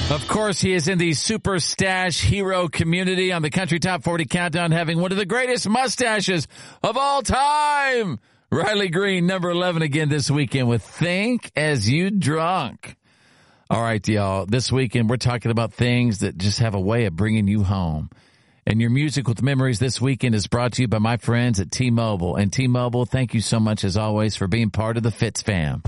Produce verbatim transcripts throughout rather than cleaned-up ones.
Of course, he is in the Super Stash Hero community on the Country Top forty Countdown, having one of the greatest mustaches of all time. Riley Green, number eleven again this weekend with Think As You Drunk. All right, y'all, this weekend we're talking about things that just have a way of bringing you home. And your Music with Memories this weekend is brought to you by my friends at T-Mobile. And T-Mobile, thank you so much, as always, for being part of the Fitz fam.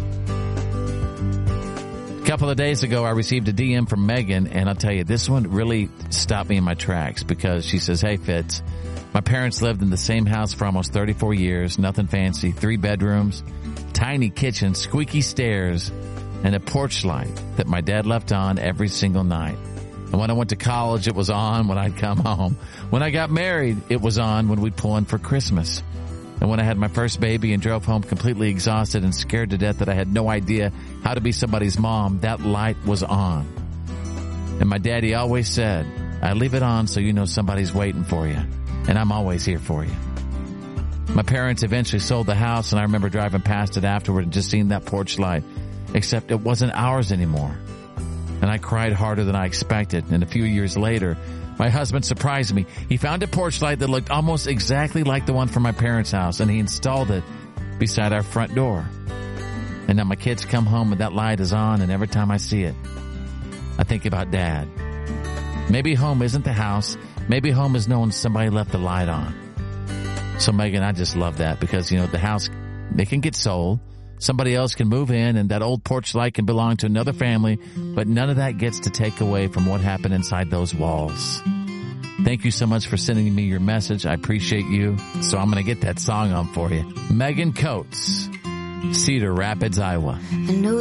A couple of days ago, I received a D M from Megan, and I'll tell you, this one really stopped me in my tracks because she says, hey, Fitz, my parents lived in the same house for almost thirty-four years, nothing fancy, three bedrooms, tiny kitchen, squeaky stairs, and a porch light that my dad left on every single night. And when I went to college, it was on when I'd come home. When I got married, it was on when we'd pull in for Christmas. And when I had my first baby and drove home completely exhausted and scared to death that I had no idea how to be somebody's mom, that light was on. And my daddy always said, I leave it on so you know somebody's waiting for you. And I'm always here for you. My parents eventually sold the house, and I remember driving past it afterward and just seeing that porch light, except it wasn't ours anymore. And I cried harder than I expected. And a few years later, my husband surprised me. He found a porch light that looked almost exactly like the one from my parents' house, and he installed it beside our front door. And now my kids come home and that light is on, and every time I see it, I think about Dad. Maybe home isn't the house. Maybe home is knowing somebody left the light on. So, Megan, I just love that because, you know, the house, they can get sold. Somebody else can move in, and that old porch light can belong to another family, but none of that gets to take away from what happened inside those walls. Thank you so much for sending me your message. I appreciate you. So I'm going to get that song on for you. Megan Coates, Cedar Rapids, Iowa. I know